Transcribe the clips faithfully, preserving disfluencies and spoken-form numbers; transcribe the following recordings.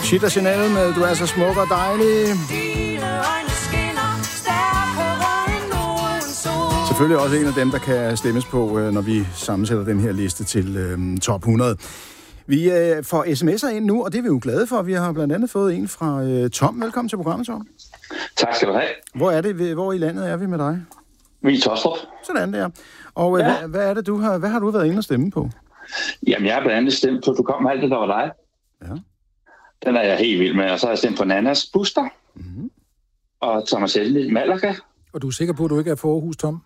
Shit Chanel med Du er så smuk og dejlig. Selvfølgelig også en af dem, der kan stemmes på, når vi sammensætter den her liste til øhm, top hundrede. Vi øh, får sms'er ind nu, og det er vi jo glade for. Vi har blandt andet fået en fra øh, Tom. Velkommen til programmet, Tom. Tak skal du have. Hvor er det? Hvor i landet er vi med dig? Vi er i Tostrup. Sådan der. Og øh, ja. hvad, hvad er det, du har, hvad har du været inde og stemme på? Jamen, jeg har blandt andet stemt på, du kom med alt det, der var dig. Ja. Den er jeg helt vild med. Og så har jeg stemt på Nannas Buster. Mm-hmm. Og Thomas Helmi Malaga. Og du er sikker på, at du ikke er for Aarhus, Tom?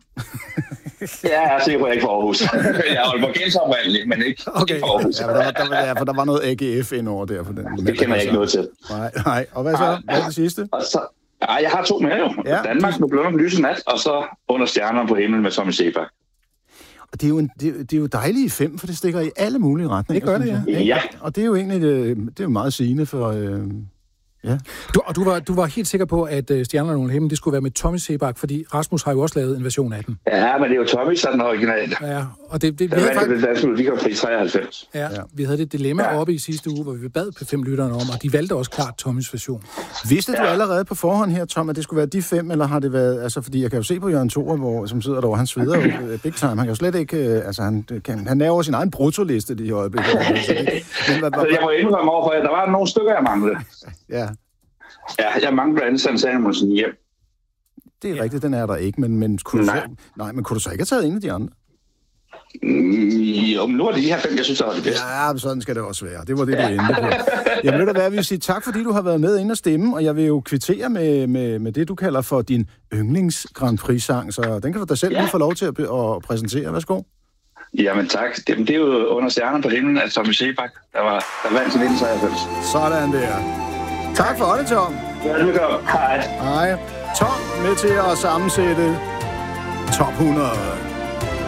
Ja, jeg er sikker på, at jeg ikke er for Aarhus. Jeg er Aalborgenser oprindeligt, men ikke, okay. ikke for Aarhus. Ja, der, var, der, var, ja, for der var noget A G F ind over der. For den, det kender jeg ikke noget til. Nej, nej. Og hvad så? Hvad er det sidste? Og så, ja, jeg har to mere jo. Ja. Danmark, Nu blunder den lyse nat, og så Under stjernerne på himlen med Tommy Sebak. Og det er, jo en, det, det er jo dejlige fem, for det stikker i alle mulige retninger. Det gør det, ja. ja. Og det er jo egentlig det, det er jo meget sigende for... Øh, ja. Du, og du var, du var helt sikker på, at uh, Stjernerne under himlen, det skulle være med Tommy Sebak, fordi Rasmus har jo også lavet en version af den. Ja, men det er jo Tommy, så den originale. Ja, og det... det der var faktisk... det danske melodikompris treoghalvfems. Ja, ja, vi havde det dilemma ja. oppe i sidste uge, hvor vi bad på fem lytterne om, og de valgte også klart Tommys version. Vidste ja. du allerede på forhånd her, Tom, at det skulle være de fem, eller har det været... Altså, fordi jeg kan jo se på Jørgen Thor, hvor, som sidder derovre, han sveder jo big time. Han kan jo slet ikke... Altså, han, kan, han laver sin egen brutoliste i øjeblikket. Altså, det, men, hvad, altså, jeg må indrømme overfor, at der var nogle stykker, jeg manglede. Ja. Ja, jeg mangler blandt andet Sanne Salomonsen hjem. Det er ja. rigtigt, den er der ikke, men, men, kunne nej. Du så, nej, men kunne du så ikke have taget en af de andre? Mm, jo, men nu er det de her fem, jeg synes, der var det bedste. Ja, sådan skal det også være. Det var det, du endte på. Jamen, ved du hvad, jeg vil sige tak, fordi du har været med ind og stemme, og jeg vil jo kvittere med, med, med det, du kalder for din yndlings Grand Prix-sang, så den kan du da selv ja. lige få lov til at, at præsentere. Værsgo. Jamen tak. Det, det er jo Under stjernerne på himlen af Tommy Sebak, der var der vandt til nitten treoghalvfems. Sådan der. Tak for det, Tom. Ja, velkommen. Hej. Hej. Tom med til at sammensætte top hundrede.